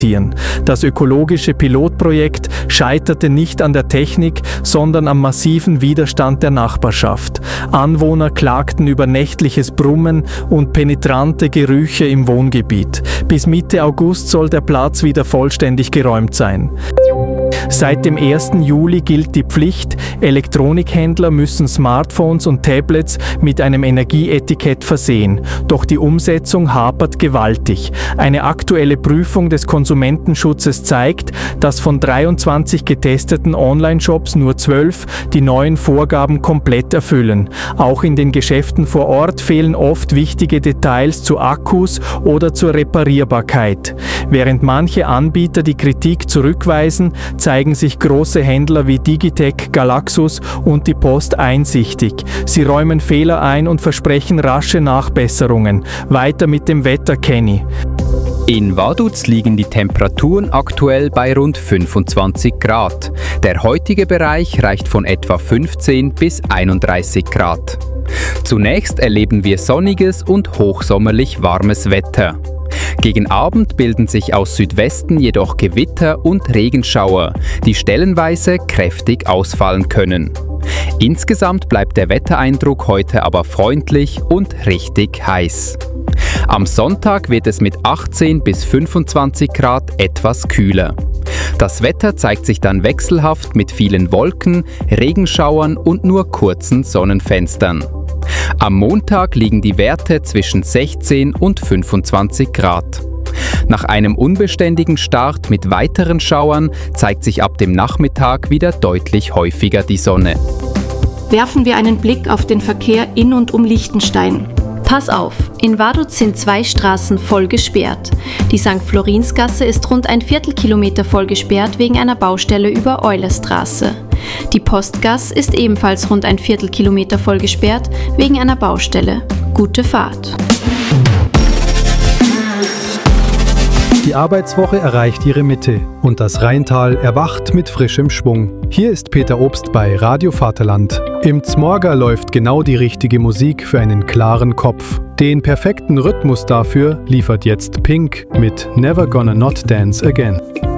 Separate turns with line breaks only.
Das ökologische Pilotprojekt scheiterte nicht an der Technik, sondern am massiven Widerstand der Nachbarschaft. Anwohner klagten über nächtliches Brummen und penetrante Gerüche im Wohngebiet. Bis Mitte August soll der Platz wieder vollständig geräumt sein. Seit dem 1. Juli gilt die Pflicht, Elektronikhändler müssen Smartphones und Tablets mit einem Energieetikett versehen. Doch die Umsetzung hapert gewaltig. Eine aktuelle Prüfung des Konsumentenschutzes zeigt, dass von 23 getesteten Online-Shops nur 12 die neuen Vorgaben komplett erfüllen. Auch in den Geschäften vor Ort fehlen oft wichtige Details zu Akkus oder zur Reparierbarkeit. Während manche Anbieter die Kritik zurückweisen, zeigen sich große Händler wie Digitec, Galaxus und die Post einsichtig. Sie räumen Fehler ein und versprechen rasche Nachbesserungen. Weiter mit dem Wetter, Kenny.
In Vaduz liegen die Temperaturen aktuell bei rund 25 Grad. Der heutige Bereich reicht von etwa 15 bis 31 Grad. Zunächst erleben wir sonniges und hochsommerlich warmes Wetter. Gegen Abend bilden sich aus Südwesten jedoch Gewitter und Regenschauer, die stellenweise kräftig ausfallen können. Insgesamt bleibt der Wettereindruck heute aber freundlich und richtig heiß. Am Sonntag wird es mit 18 bis 25 Grad etwas kühler. Das Wetter zeigt sich dann wechselhaft mit vielen Wolken, Regenschauern und nur kurzen Sonnenfenstern. Am Montag liegen die Werte zwischen 16 und 25 Grad. Nach einem unbeständigen Start mit weiteren Schauern zeigt sich ab dem Nachmittag wieder deutlich häufiger die Sonne.
Werfen wir einen Blick auf den Verkehr in und um Liechtenstein. Pass auf, in Vaduz sind 2 Straßen voll gesperrt. Die St. Florinsgasse ist rund ein Viertelkilometer voll gesperrt wegen einer Baustelle über Eulerstraße. Die Postgasse ist ebenfalls rund ein Viertelkilometer voll gesperrt wegen einer Baustelle. Gute Fahrt.
Die Arbeitswoche erreicht ihre Mitte und das Rheintal erwacht mit frischem Schwung. Hier ist Peter Obst bei Radio Vaterland. Im Zmorga läuft genau die richtige Musik für einen klaren Kopf. Den perfekten Rhythmus dafür liefert jetzt Pink mit Never Gonna Not Dance Again.